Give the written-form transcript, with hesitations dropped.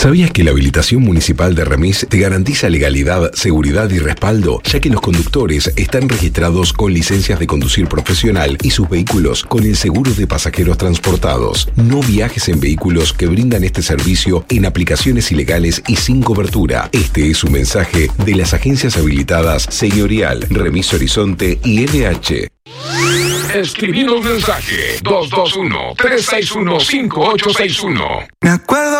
¿Sabías que la habilitación municipal de Remis te garantiza legalidad, seguridad y respaldo, ya que los conductores están registrados con licencias de conducir profesional y sus vehículos con el seguro de pasajeros transportados? No viajes en vehículos que brindan este servicio en aplicaciones ilegales y sin cobertura. Este es un mensaje de las agencias habilitadas Señorial, Remis Horizonte y LH. Escribir un mensaje 221-361-5861. Me acuerdo